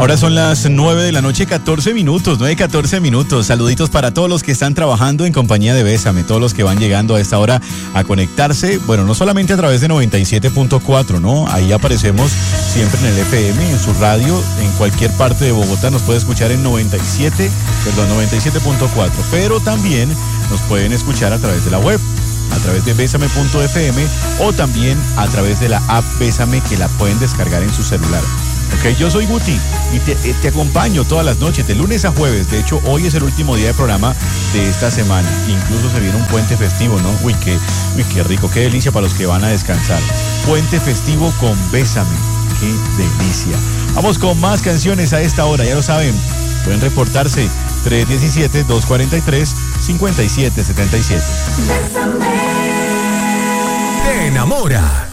Ahora son las 9 de la noche, 14 minutos, 9:14 minutos. Saluditos para todos los que están trabajando en compañía de Bésame, todos los que van llegando a esta hora a conectarse. Bueno, no solamente a través de 97.4, ¿no? Ahí aparecemos siempre en el FM, en su radio, en cualquier parte de Bogotá. Nos puede escuchar en 97.4, pero también nos pueden escuchar a través de la web, a través de besame.fm o también a través de la app Bésame, que la pueden descargar en su celular. Ok, yo soy Guti y te acompaño todas las noches, de lunes a jueves. De hecho, hoy es el último día de programa de esta semana. Incluso se viene un puente festivo, ¿no? Uy, qué rico, qué delicia para los que van a descansar. Puente festivo con Bésame, qué delicia. Vamos con más canciones a esta hora, ya lo saben. Pueden reportarse 317-243-5777. Te enamora.